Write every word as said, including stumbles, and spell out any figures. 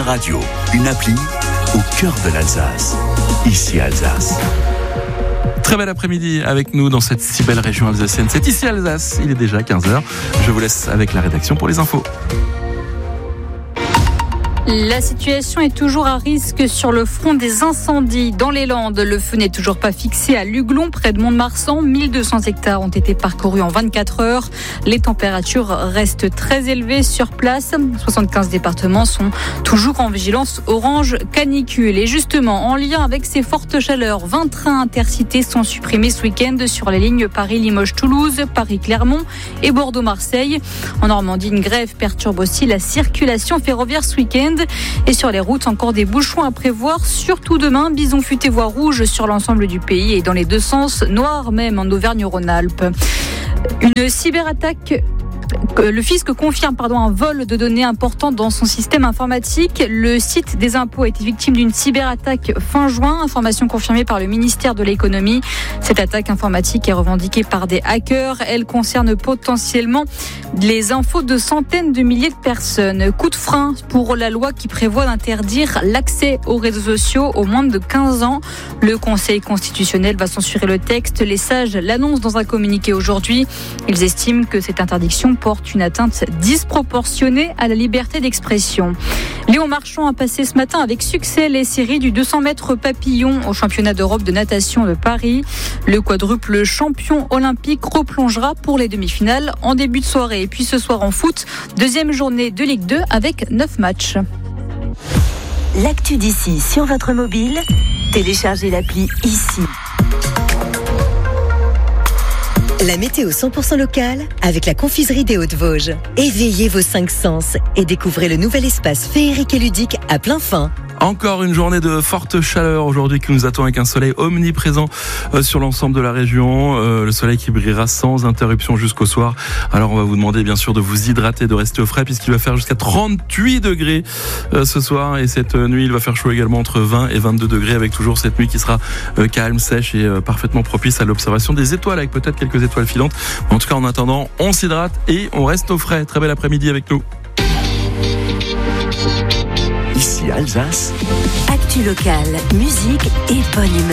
radio, une appli au cœur de l'Alsace. Ici Alsace. Très bel après-midi avec nous dans cette si belle région alsacienne. C'est ici Alsace, il est déjà quinze heures. Je vous laisse avec la rédaction pour les infos. La situation est toujours à risque sur le front des incendies dans les Landes. Le feu n'est toujours pas fixé à Luglon, près de Mont-de-Marsan. mille deux cents hectares ont été parcourus en vingt-quatre heures. Les températures restent très élevées sur place. soixante-quinze départements sont toujours en vigilance orange canicule. Et justement, en lien avec ces fortes chaleurs, vingt trains intercités sont supprimés ce week-end sur les lignes Paris-Limoges-Toulouse, Paris-Clermont et Bordeaux-Marseille. En Normandie, une grève perturbe aussi la circulation ferroviaire ce week-end. Et sur les routes, encore des bouchons à prévoir, surtout demain. Bison futé voie rouge sur l'ensemble du pays et dans les deux sens, noir même en Auvergne-Rhône-Alpes. Une cyberattaque. Le fisc confirme pardon, un vol de données important dans son système informatique. Le site des impôts a été victime d'une cyberattaque fin juin, information confirmée par le ministère de l'économie. Cette attaque informatique est revendiquée par des hackers. Elle concerne potentiellement les infos de centaines de milliers de personnes. Coup de frein pour la loi qui prévoit d'interdire l'accès aux réseaux sociaux aux moins de quinze ans. Le Conseil constitutionnel va censurer le texte. Les sages l'annoncent dans un communiqué aujourd'hui. Ils estiment que cette interdiction porte une atteinte disproportionnée à la liberté d'expression. Léon Marchand a passé ce matin avec succès les séries du deux cents mètres papillon au championnat d'Europe de natation de Paris. Le quadruple champion olympique replongera pour les demi-finales en début de soirée. Et puis ce soir en foot, deuxième journée de Ligue deux avec neuf matchs. L'actu d'ici sur votre mobile, téléchargez l'appli ici. La météo cent pour cent locale avec la confiserie des Hautes-Vosges. Éveillez vos cinq sens et découvrez le nouvel espace féerique et ludique à plein fin. Encore une journée de forte chaleur aujourd'hui qui nous attend avec un soleil omniprésent euh, sur l'ensemble de la région. Euh, le soleil qui brillera sans interruption jusqu'au soir. Alors on va vous demander bien sûr de vous hydrater, de rester au frais puisqu'il va faire jusqu'à trente-huit degrés euh, ce soir. Et cette nuit, il va faire chaud également entre vingt et vingt-deux degrés avec toujours cette nuit qui sera euh, calme, sèche et euh, parfaitement propice à l'observation des étoiles avec peut-être quelques étoiles filantes. Mais en tout cas, en attendant, on s'hydrate et on reste au frais. Très bel après-midi avec nous. Ici Alsace. Actu locale, musique et bonne humeur.